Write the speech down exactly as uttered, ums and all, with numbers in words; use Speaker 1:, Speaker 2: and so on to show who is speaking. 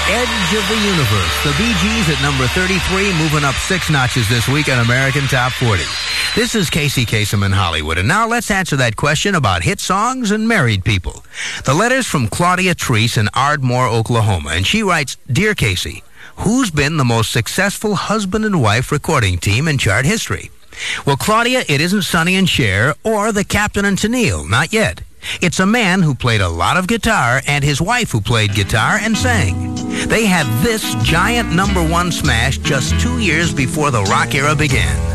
Speaker 1: Edge of the Universe. The Bee Gees at number thirty-three, moving up six notches this week on American Top forty. This is Casey Kasem in Hollywood, and now let's answer that question about hit songs and married people. The letter's from Claudia Treese in Ardmore, Oklahoma, and she writes, Dear Casey, who's been the most successful husband and wife recording team in chart history? Well, Claudia, it isn't Sonny and Cher or the Captain and Tennille, not yet. It's a man who played a lot of guitar and his wife who played guitar and sang. They had this giant number one smash just two years before the rock era began.